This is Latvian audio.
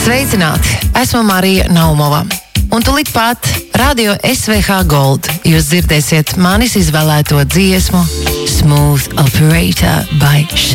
Sveicināti! Esmu Marija Naumova. Un tūlīt pat Radio SVH Gold jūs dzirdēsiet manis izvēlēto dziesmu Smooth Operator by